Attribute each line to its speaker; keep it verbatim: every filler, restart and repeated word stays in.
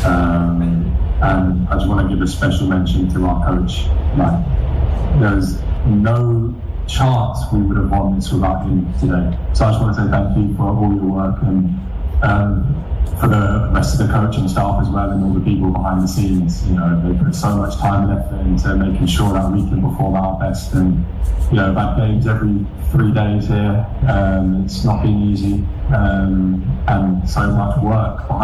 Speaker 1: Um, and I just want to give a special mention to our coach. Like, there's no chance we would have won this without him today. So I just want to say thank you for all your work, and um, for the rest of the coaching staff as well, and all the people behind the scenes. You know, they put so much time and effort into making sure that we can perform our best. And you know, that games every three days here. Um, it's not been easy, um, and so much work behind